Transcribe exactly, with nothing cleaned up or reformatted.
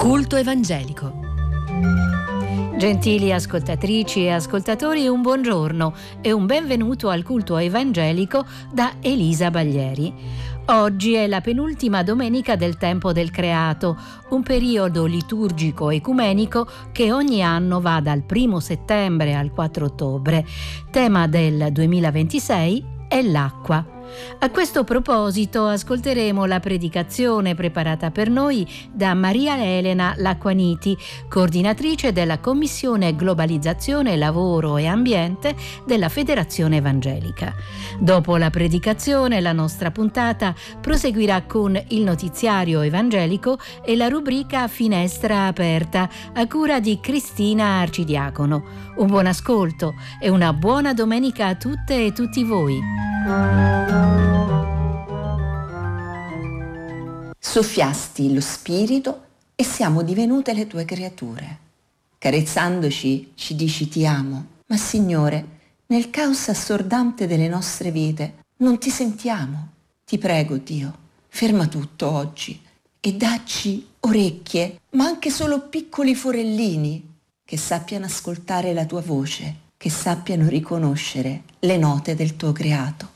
Culto evangelico. Gentili ascoltatrici e ascoltatori, un buongiorno e un benvenuto al culto evangelico da Elisa Baglieri. Oggi è la penultima domenica del tempo del creato, un periodo liturgico ecumenico che ogni anno va dal primo settembre al quattro ottobre. Tema del duemilaventisei è l'acqua. A questo proposito ascolteremo la predicazione preparata per noi da Maria Elena Lacquaniti, coordinatrice della Commissione Globalizzazione, Lavoro e Ambiente della Federazione Evangelica. Dopo la predicazione la nostra puntata proseguirà con il notiziario evangelico e la rubrica Finestra Aperta a cura di Cristina Arcidiacono. Un buon ascolto e una buona domenica a tutte e tutti voi. Soffiasti lo spirito e siamo divenute le tue creature. Carezzandoci ci dici ti amo, ma Signore, nel caos assordante delle nostre vite non ti sentiamo. Ti prego, Dio, ferma tutto oggi e dacci orecchie, ma anche solo piccoli forellini che sappiano ascoltare la tua voce, che sappiano riconoscere le note del tuo creato.